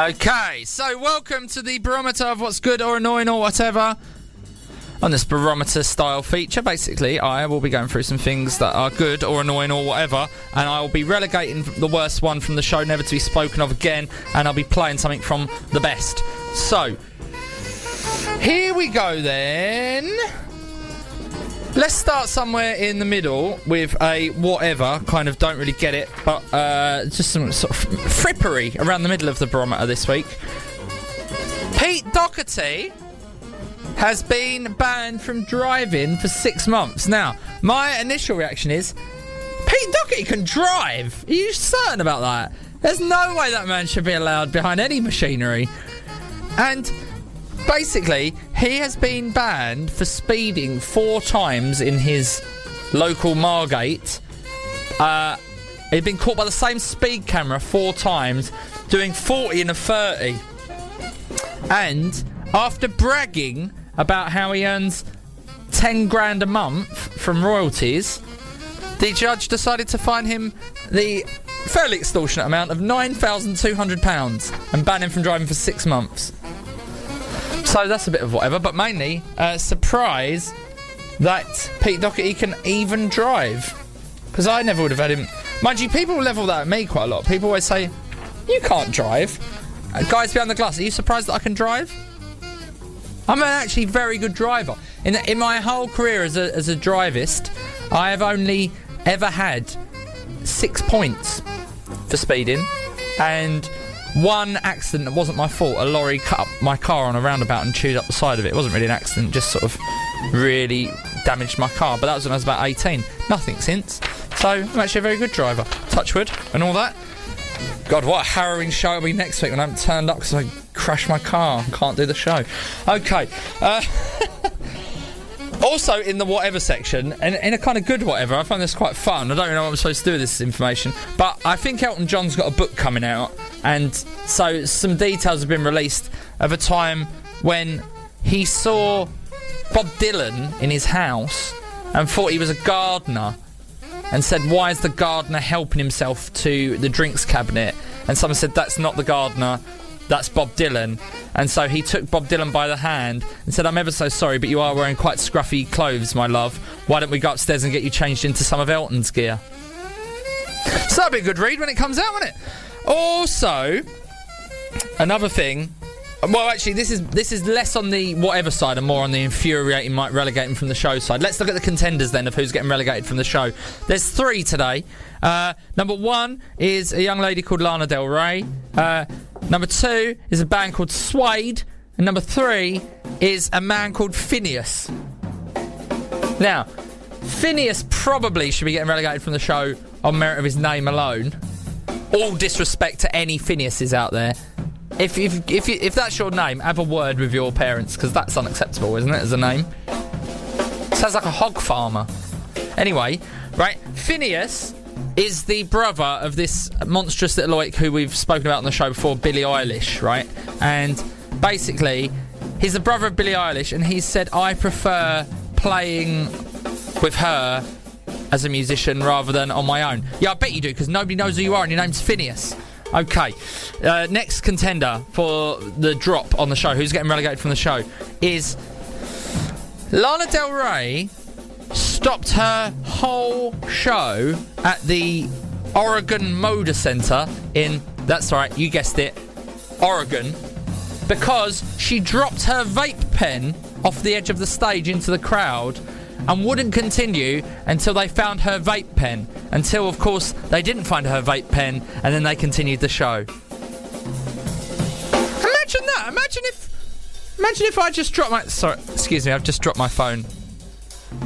Okay, so welcome to the barometer of what's good or annoying or whatever. On this barometer style feature, basically, I will be going through some things that are good or annoying or whatever, and I will be relegating the worst one from the show, never to be spoken of again, and I'll be playing something from the best. So, here we go then. Let's start somewhere in the middle with a whatever, kind of don't really get it, but just some sort of frippery around the middle of the barometer this week. Pete Doherty has been banned from driving for 6 months. Now, my initial reaction is, Pete Doherty can drive? Are you certain about that? There's no way that man should be allowed behind any machinery. And basically, he has been banned for speeding 4 times in his local Margate. He'd been caught by the same speed camera 4 times, doing 40 and a 30. And after bragging about how he earns 10 grand a month from royalties, the judge decided to fine him the fairly extortionate amount of £9,200 and ban him from driving for 6 months. So that's a bit of whatever, but mainly surprise that Pete Doherty can even drive. Because I never would have had him. Mind you, people level that at me quite a lot. People always say, you can't drive. Guys behind the glass, are you surprised that I can drive? I'm an actually very good driver. In my whole career as a drivist, I have only ever had 6 points for speeding, and 1 accident that wasn't my fault. A lorry cut up my car on a roundabout and chewed up the side of it. It wasn't really an accident, just sort of really damaged my car. But that was when I was about 18. Nothing since. So I'm actually a very good driver. Touch wood and all that. God, what a harrowing show it'll be next week when I haven't turned up because I crashed my car and can't do the show. Okay. Also, in the whatever section, and in a kind of good whatever, I find this quite fun. I don't really know what I'm supposed to do with this information, but I think Elton John's got a book coming out, and so some details have been released of a time when he saw Bob Dylan in his house and thought he was a gardener, and said, why is the gardener helping himself to the drinks cabinet? And someone said, that's not the gardener, that's Bob Dylan. And so he took Bob Dylan by the hand and said, I'm ever so sorry, but you are wearing quite scruffy clothes, my love. Why don't we go upstairs and get you changed into some of Elton's gear? So that'll be a good read when it comes out, won't it? Also, another thing. Well, actually, this is less on the whatever side and more on the infuriating, might relegate him from the show side. Let's look at the contenders then of who's getting relegated from the show. There's 3 today. Number 1 is a young lady called Lana Del Rey. Number 2 is a band called Suede. And number 3 is a man called Phineas. Now, Phineas probably should be getting relegated from the show on merit of his name alone. All disrespect to any Phineases out there. If that's your name, have a word with your parents, because that's unacceptable, isn't it, as a name? Sounds like a hog farmer. Anyway, right, Phineas is the brother of this monstrous little oik who we've spoken about on the show before, Billie Eilish, right? And basically, he's the brother of Billie Eilish, and he said, I prefer playing with her as a musician rather than on my own. Yeah, I bet you do, because nobody knows who you are and your name's Phineas. Okay, next contender for the drop on the show, who's getting relegated from the show, is Lana Del Rey stopped her whole show at the Oregon Moda Center in, that's right, you guessed it, Oregon, because she dropped her vape pen off the edge of the stage into the crowd and wouldn't continue until they found her vape pen. Until, of course, they didn't find her vape pen, and then they continued the show. Imagine that. Imagine if I just dropped my... Sorry, excuse me, I've just dropped my phone.